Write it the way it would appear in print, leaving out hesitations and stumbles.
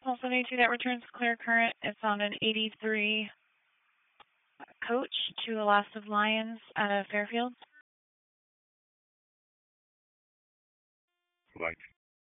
Pulse 72 that returns clear current. It's on an 83 coach to the Last of Lions out of Fairfield. Would like to